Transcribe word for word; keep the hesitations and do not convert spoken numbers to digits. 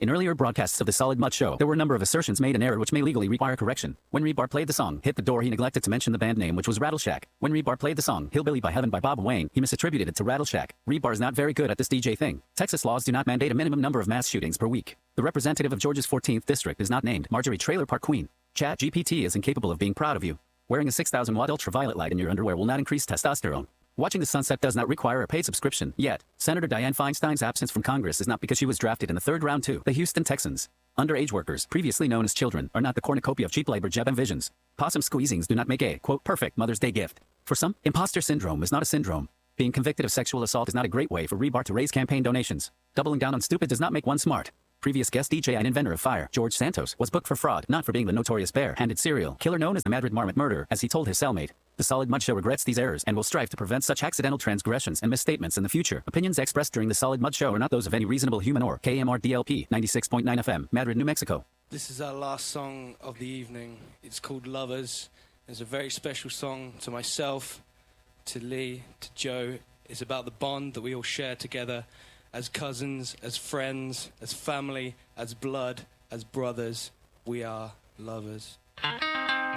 In earlier broadcasts of The Solid Mud Show, there were a number of assertions made in error which may legally require correction. When Rebar played the song Hit the Door, he neglected to mention the band name, which was Rattleshack. When Rebar played the song Hillbilly by Heaven by Bob Wayne, he misattributed it to Rattleshack. Rebar is not very good at this D J thing. Texas laws do not mandate a minimum number of mass shootings per week. The representative of Georgia's fourteenth district is not named Marjorie Trailer Park Queen. Chat G P T is incapable of being proud of you. Wearing a six thousand watt ultraviolet light in your underwear will not increase testosterone. Watching the sunset does not require a paid subscription, yet. Senator Dianne Feinstein's absence from Congress is not because she was drafted in the third round to the Houston Texans. Underage workers, previously known as children, are not the cornucopia of cheap labor Jeb envisions. Possum squeezings do not make a, quote, perfect Mother's Day gift. For some, imposter syndrome is not a syndrome. Being convicted of sexual assault is not a great way for Rebar to raise campaign donations. Doubling down on stupid does not make one smart. Previous guest D J and inventor of fire, George Santos, was booked for fraud, not for being the notorious bare-handed serial killer known as the Madrid Marmot murderer, as he told his cellmate. The Solid Mud Show regrets these errors and will strive to prevent such accidental transgressions and misstatements in the future. Opinions expressed during the Solid Mud Show are not those of any reasonable human or K M R D L P ninety-six point nine F M, Madrid, New Mexico. This is our last song of the evening. It's called Lovers. It's a very special song to myself, to Lee, to Joe. It's about the bond that we all share together as cousins, as friends, as family, as blood, as brothers. We are lovers.